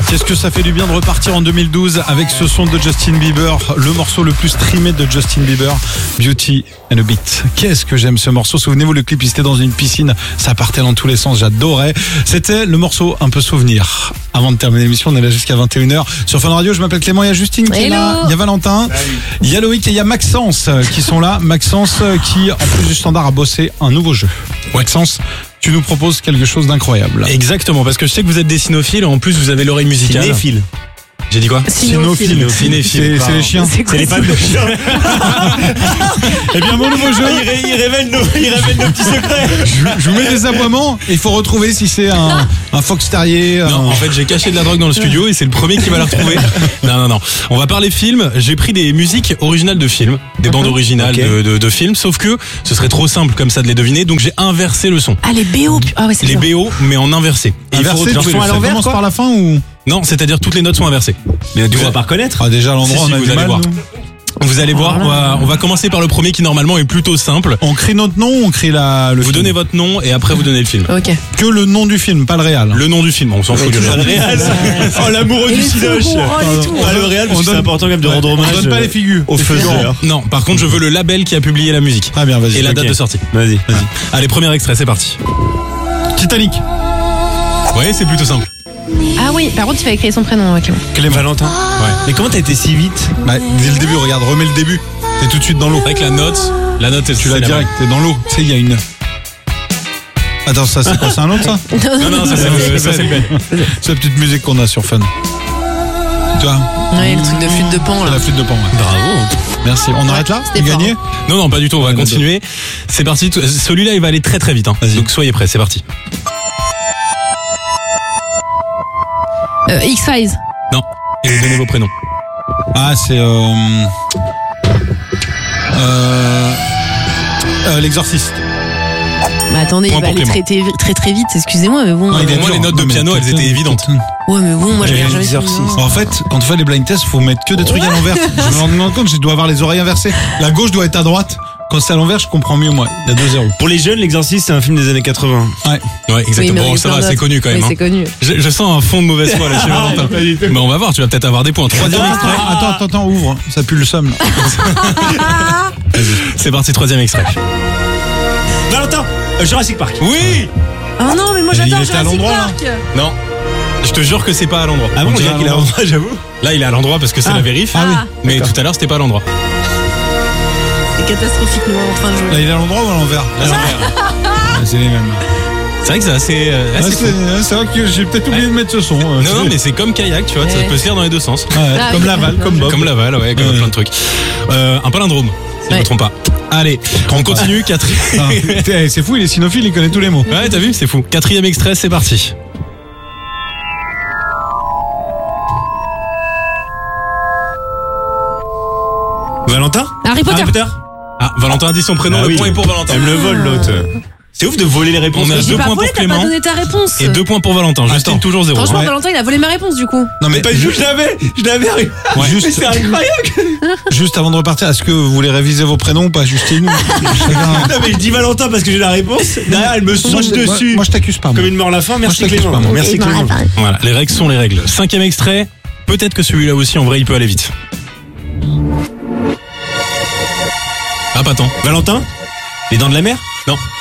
Qu'est-ce que ça fait du bien de repartir en 2012 avec ce son de Justin Bieber, le morceau le plus streamé de Justin Bieber, Beauty and a Beat. Qu'est-ce que j'aime ce morceau. Souvenez-vous, le clip, il était dans une piscine, ça partait dans tous les sens, j'adorais. C'était le morceau un peu souvenir. Avant de terminer l'émission, on est là jusqu'à 21h. Sur Fun Radio, je m'appelle Clément, il y a Justine qui est là, il y a Valentin, il y a Loïc et il y a Maxence qui sont là. Maxence qui, en plus du standard, a bossé un nouveau jeu. Maxence, tu nous proposes quelque chose d'incroyable. Exactement, parce que je sais que vous êtes des cynophiles, en plus vous avez l'oreille musicale. Cinéphile. J'ai dit quoi? Cinéphile. C'est les chiens. C'est les fans de chiens. Eh bien, mon nouveau jeu. Il révèle nos petits secrets. Je vous mets des aboiements et il faut retrouver si c'est un fox terrier. Non, en fait, j'ai caché de la drogue dans le studio et c'est le premier qui va la retrouver. Non. On va parler film. J'ai pris des musiques originales de films, des bandes originales de films, sauf que ce serait trop simple comme ça de les deviner, donc j'ai inversé le son. Ah, les BO. Ah ouais, c'est les bien. BO, mais en inversé. Et Inversé, il faut retrouver ça le son. commence par la fin ou? Non, c'est-à-dire toutes les notes sont inversées. Mais tu vas pas reconnaître. Ah, déjà, à l'endroit, Si, on a vous du allez mal, voir. nous. Vous allez voir, on va commencer par le premier qui normalement est plutôt simple. On crie notre nom ou on crie le Vous film? donnez votre nom et après vous donnez le film. Ok. Que le nom du film, pas le réal. Le nom du film, on s'en fout du réel. Oh, l'amoureux Et du les cinoche. feux rouges et tout. Ah, le réel, parce que c'est important quand même de rendre On hommage. donne pas les figures. Au faiseur. Non, par contre je veux le label qui a publié la musique. Très bien, vas-y. Et la Ok. date de sortie. Vas-y. Allez, premier extrait, c'est parti. Titanic. Ouais, c'est plutôt simple. Ah oui, par contre, il fallait créer son prénom, Clément. Clément. Valentin. Ouais. Mais comment t'as été si vite? Bah, dès le début, regarde, remets le début. T'es tout de suite dans l'eau. Avec la note, Tu l'as direct, t'es dans l'eau. Tu sais, il y a une. Attends, ça c'est quoi? C'est un autre ça? Non, ça c'est le bel. C'est la petite musique qu'on a sur Fun. Tu vois? Ouais, le truc de flûte de pan, C'est là. la flûte de pan. Ouais. Bravo. Merci. On arrête là? c'était Vous gagnez? Non, pas du tout, on va continuer. C'est parti, celui-là il va aller très très vite. Vas-y. Donc soyez prêts, c'est parti. X-Files. Non, et vous donnez vos prénoms. Ah, c'est l'exorciste. Bah attendez, Point il va pour aller Clément. très vite, excusez-moi, mais bon. Non, il est Pour moi, dur. les notes de Non, mais piano, elles étaient évidentes. Ouais, mais bon, moi je regarde jamais ce L'exorciste. film. En fait, quand tu fais les blind tests, faut mettre que des trucs à l'envers. Je me rends compte, je dois avoir les oreilles inversées. La gauche doit être à droite. Quand c'est à l'envers, je comprends mieux, moi. Il y a 2-0. Pour les jeunes, L'Exorciste, c'est un film des années 80. Ouais. Ouais, Oui, exactement. mais Bon, ça va, c'est connu quand même. Oui, hein. c'est connu. Je sens un fond de mauvaise foi là chez Valentin. Mais on va voir, tu vas peut-être avoir des points. Troisième extrait. Attends, ouvre. Ça pue le somme, là. C'est parti, troisième extrait. Valentin, Jurassic Park. Oui. Oh non, mais moi Il j'adore était à Jurassic l'endroit, là. Park. Non. Je te jure que c'est pas à l'endroit. Ah bon, On on dirait dirait qu'il a l'endroit, j'avoue. Là, il est à l'endroit parce que c'est la vérif. Ah oui. Mais tout à l'heure, c'était pas à l'endroit. C'est catastrophique, nous, en train de jouer. Là, il est à l'endroit ou à l'envers? Ah, c'est les mêmes. C'est vrai que c'est assez. assez fou. C'est vrai que j'ai peut-être oublié de mettre ce son. Non, mais c'est comme kayak, tu vois, ça Ouais. peut se faire dans les deux sens. Ouais, Ah, comme oui. Laval, comme Bob. Comme Laval, ouais, comme plein de trucs. Un palindrome, si je me Ouais. trompe pas. Allez, on continue. Ah, c'est fou, il est cynophile, il connaît tous les mots. Ouais, t'as vu, c'est fou. Quatrième extrait, c'est parti. Valentin. Harry Potter. Ah, Valentin a dit son prénom, Ah le oui. point est pour Valentin. Elle me le vole, l'autre. C'est ouf de voler les réponses. On a Mais j'ai 2 pas points volé, pour t'as pas Clément donné ta réponse. et 2 points pour Valentin. Justine, Attends. toujours 0. Franchement, Ouais. Valentin, il a volé ma réponse du coup. Non, mais Pas du tout, je l'avais. Ouais. juste, Mais c'est incroyable. juste avant de repartir, est-ce que vous voulez réviser vos prénoms ou pas, Justine? Non, mais je dis Valentin parce que j'ai la réponse. Derrière, elle me saute dessus. Moi, je t'accuse pas. moi. Comme une mort la fin. Merci Moi, je t'accuse Clément. pas, moi. Merci Clément. Voilà, les règles sont les règles. Cinquième extrait, peut-être que celui-là aussi, en vrai, il peut aller vite. Ah, pas tant. Valentin. Les dents de la mer. Non.